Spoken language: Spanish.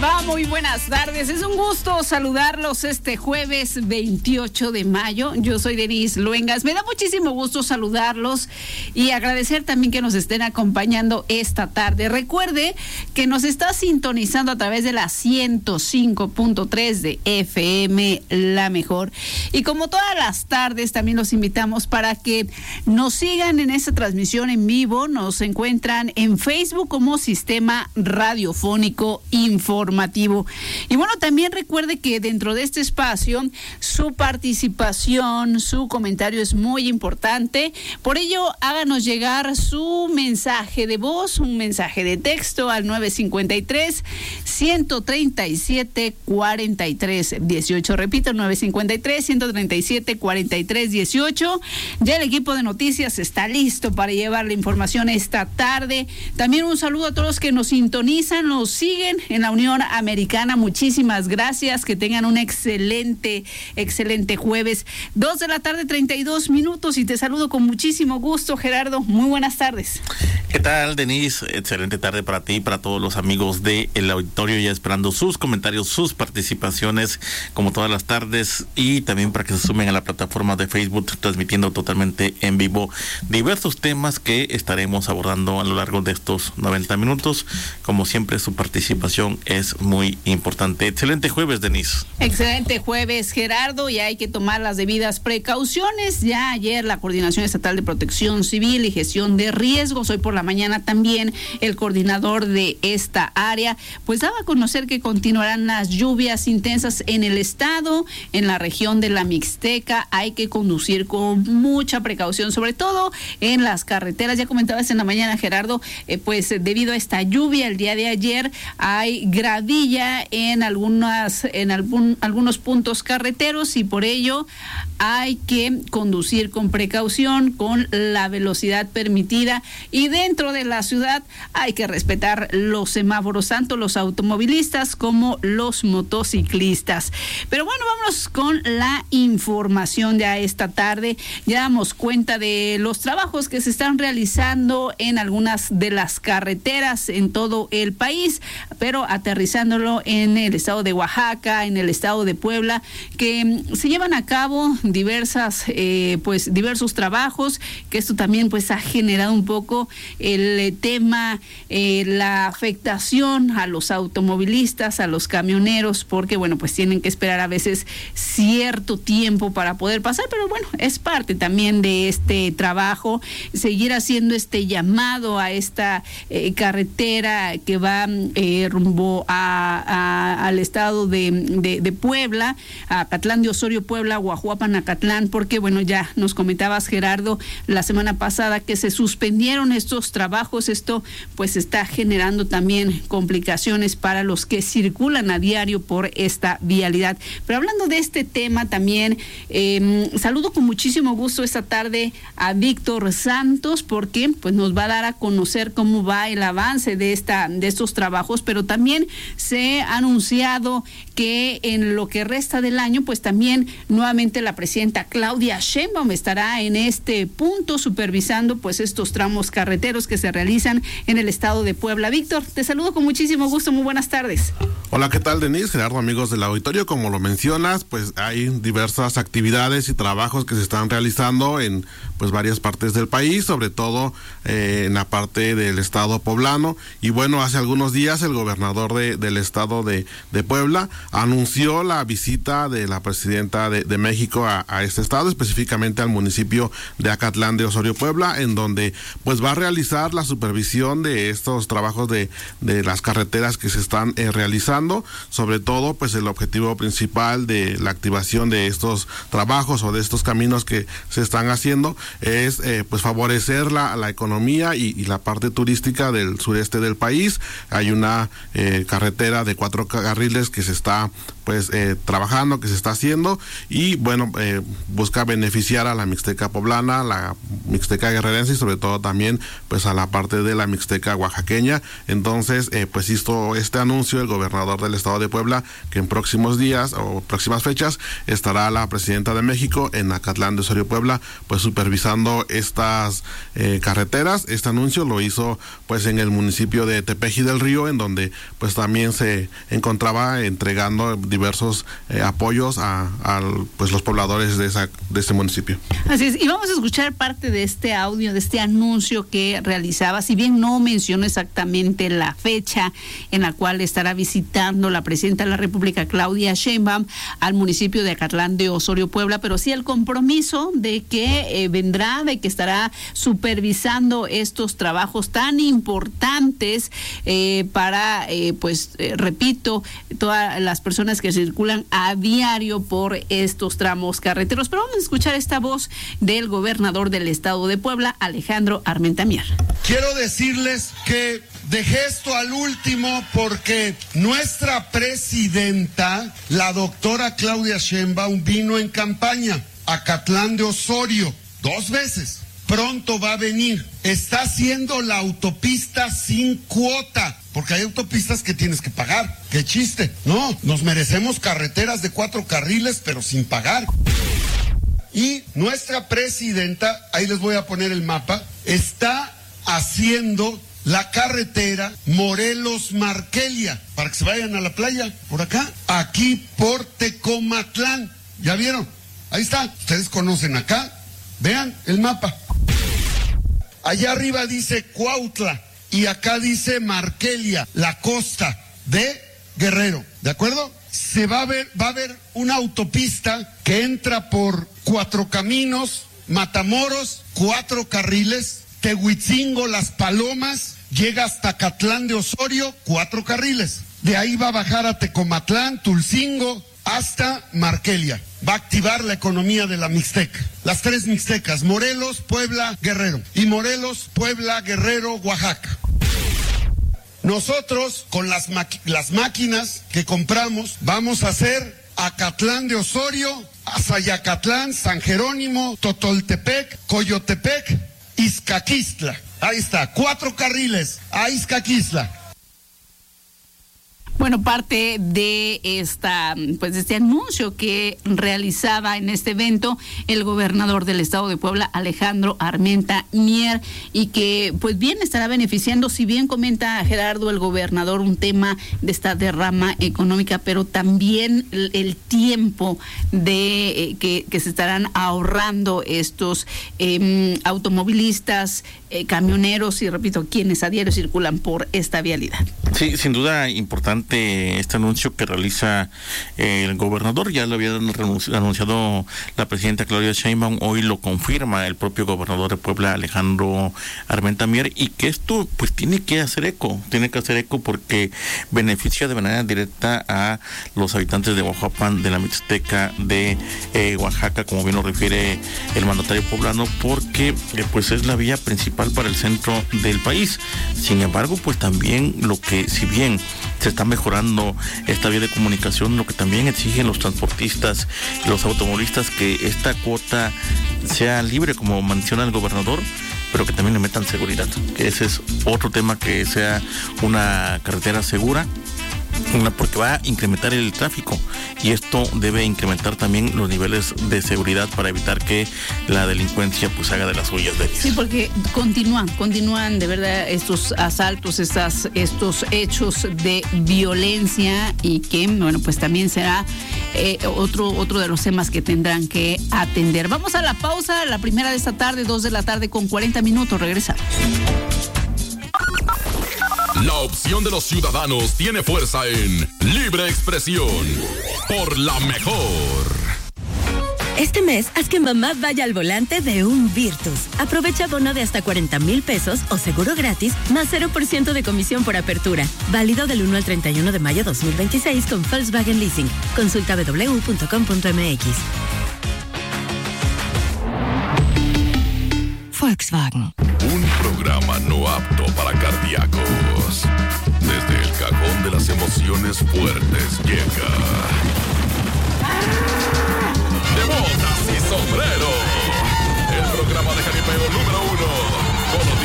les va? Muy buenas tardes. Es un gusto saludarlos este jueves 28 de mayo. Yo soy Denise Luengas. Me da muchísimo gusto saludarlos y agradecer también que nos estén acompañando esta tarde. Recuerde que nos está sintonizando a través de la 105.3 de FM La Mejor. Y como todas las tardes, también los invitamos para que nos sigan en esta transmisión en vivo. Nos encuentran en Facebook como Sistema Radiofónico Informativo. Y bueno, también recuerde que dentro de este espacio su participación, su comentario es muy importante. Por ello, háganos llegar su mensaje de voz, un mensaje de texto al 953-137-4318. Repito, 953-137-4318. Ya el equipo de noticias está listo para llevar la información esta tarde. También un saludo a todos los que nos sintonizan, nos siguen en la Unión Americana. Muchísimas gracias, que tengan un excelente jueves. 2:32 p.m. y te saludo con muchísimo gusto, Gerardo. Muy buenas tardes. ¿Qué tal, Denise? Excelente tarde para ti y para todos los amigos del auditorio, ya esperando sus comentarios, sus participaciones, como todas las tardes, y también para que se sumen a la plataforma de Facebook, transmitiendo totalmente en vivo diversos temas que estaremos abordando a lo largo de estos 90 minutos. Como siempre, su participación es muy importante. Excelente jueves, Denise. Excelente jueves, Gerardo, y hay que tomar las debidas precauciones. Ya ayer la Coordinación Estatal de Protección Civil y Gestión de Riesgos, hoy por la mañana también el coordinador de esta área, pues daba a conocer que continuarán las lluvias intensas en el estado, en la región de la Mixteca. Hay que conducir con mucha precaución, sobre todo en las carreteras. Ya comentabas en la mañana, Gerardo, pues debido a esta lluvia el día de ayer hay gravilla en algunos puntos carreteros, y por ello hay que conducir con precaución, con la velocidad permitida, y dentro de la ciudad hay que respetar los semáforos, tanto los automovilistas como los motociclistas. Pero bueno, vámonos con la información de esta tarde. Ya damos cuenta de los trabajos que se están realizando en algunas de las carreteras en todo el país, pero aterrizándolo en el estado de Oaxaca, en el estado de Puebla, que se llevan a cabo diversos trabajos, que esto también pues ha generado un poco el tema, la afectación a los automovilistas, a los camioneros, porque bueno, pues tienen que esperar a veces cierto tiempo para poder pasar, pero bueno, es parte también de este trabajo, seguir haciendo este llamado a esta carretera que va rumbo al estado de Puebla, a Acatlán de Osorio, Puebla, Guajuapan, Acatlán, porque bueno, ya nos comentabas, Gerardo, la semana pasada que se suspendieron estos trabajos. Esto pues está generando también complicaciones para los que circulan a diario por esta vialidad. Pero hablando de este tema también, saludo con muchísimo gusto esta tarde a Víctor Santos, porque pues nos va a dar a conocer cómo va el avance de estos trabajos, pero también se ha anunciado que en lo que resta del año, pues también nuevamente la presidenta Claudia Sheinbaum estará en este punto supervisando pues estos tramos carreteros que se realizan en el estado de Puebla. Víctor, te saludo con muchísimo gusto, muy buenas tardes. Hola, ¿qué tal, Denise? Gerardo, amigos del auditorio, como lo mencionas, pues hay diversas actividades y trabajos que se están realizando en pues varias partes del país, sobre todo en la parte del estado poblano. Y bueno, hace algunos días el gobernador del estado de Puebla anunció la visita de la presidenta de México a este estado, específicamente al municipio de Acatlán de Osorio, Puebla, en donde pues va a realizar la supervisión de estos trabajos de las carreteras que se están realizando. Sobre todo pues el objetivo principal de la activación de estos trabajos o de estos caminos que se están haciendo es pues favorecer la economía y la parte turística del sureste del país. Hay una carretera de 4 carriles que se está pues trabajando, que se está haciendo, y bueno, busca beneficiar a la Mixteca poblana, la Mixteca guerrerense y sobre todo también pues a la parte de la Mixteca oaxaqueña. Entonces pues hizo este anuncio el gobernador del estado de Puebla, que en próximos días o próximas fechas estará la presidenta de México en Acatlán de Osorio, Puebla, pues supervisando estas carreteras. Este anuncio lo hizo pues en el municipio de Tepeji del Río, en donde pues también se encontraba entregando diversos apoyos a pues los pobladores de este municipio. Así es, y vamos a escuchar parte de este audio, de este anuncio que realizaba, si bien no mencionó exactamente la fecha en la cual estará visitando la presidenta de la República, Claudia Sheinbaum, al municipio de Acatlán de Osorio, Puebla, pero sí el compromiso de que vendrá, de que estará supervisando estos trabajos tan importantes para, repito, todas las personas que circulan a diario por estos tramos carreteros. Pero vamos a escuchar esta voz del gobernador del estado de Puebla, Alejandro Armenta Mier. Quiero decirles que dejé esto al último porque nuestra presidenta, la doctora Claudia Sheinbaum, vino en campaña a Acatlán de Osorio 2 veces. Pronto va a venir. Está haciendo la autopista sin cuota, porque hay autopistas que tienes que pagar. ¡Qué chiste! No, nos merecemos carreteras de 4 carriles, pero sin pagar. Y nuestra presidenta, ahí les voy a poner el mapa, está haciendo la carretera Morelos-Marquelia, para que se vayan a la playa, por acá, aquí por Tecomatlán. ¿Ya vieron? Ahí está. Ustedes conocen acá. Vean el mapa. Allá arriba dice Cuautla y acá dice Marquelia, la costa de Guerrero. ¿De acuerdo? Va a haber una autopista que entra por Cuatro Caminos, Matamoros, 4 carriles, Tehuitzingo, Las Palomas, llega hasta Acatlán de Osorio, 4 carriles. De ahí va a bajar a Tecomatlán, Tulcingo, hasta Marquelia. Va a activar la economía de la Mixteca. Las 3 Mixtecas, Morelos, Puebla, Guerrero. Y Morelos, Puebla, Guerrero, Oaxaca. Nosotros, con las máquinas que compramos, vamos a hacer Acatlán de Osorio, Azayacatlán, San Jerónimo, Totoltepec, Coyotepec, Izcaquistla. Ahí está, 4 carriles a Izcaquistla. Bueno, parte de de este anuncio que realizaba en este evento el gobernador del estado de Puebla, Alejandro Armenta Mier, y que pues bien estará beneficiando, si bien comenta Gerardo el gobernador, un tema de esta derrama económica, pero también el tiempo de que se estarán ahorrando estos automovilistas, camioneros y, repito, quienes a diario circulan por esta vialidad. Sí, sin duda importante este anuncio que realiza el gobernador. Ya lo había anunciado la presidenta Claudia Sheinbaum, hoy lo confirma el propio gobernador de Puebla, Alejandro Armenta Mier, y que esto pues tiene que hacer eco porque beneficia de manera directa a los habitantes de Oaxapan, de la Mixteca de Oaxaca, como bien lo refiere el mandatario poblano, porque pues es la vía principal para el centro del país. Sin embargo, pues también si bien se está mejorando esta vía de comunicación, lo que también exigen los transportistas y los automovilistas, que esta cuota sea libre, como menciona el gobernador, pero que también le metan seguridad, que ese es otro tema, que sea una carretera segura, porque va a incrementar el tráfico, y esto debe incrementar también los niveles de seguridad para evitar que la delincuencia pues haga de las suyas. Sí, porque continúan de verdad estos asaltos, estos hechos de violencia, y que bueno, pues también será otro de los temas que tendrán que atender. Vamos a la pausa, la primera de esta tarde, 2:40 p.m, regresamos. La opción de los ciudadanos tiene fuerza en Libre Expresión por la mejor. Este mes, haz que mamá vaya al volante de un Virtus. Aprovecha bono de hasta 40,000 pesos o seguro gratis, más 0% de comisión por apertura. Válido del 1 al 31 de mayo 2026 con Volkswagen Leasing. Consulta www.com.mx. Volkswagen. Un programa no apto para cardíacos. Desde el cajón de las emociones declaraciones fuertes llega. De botas y sombrero, el programa de jaripeo número 1.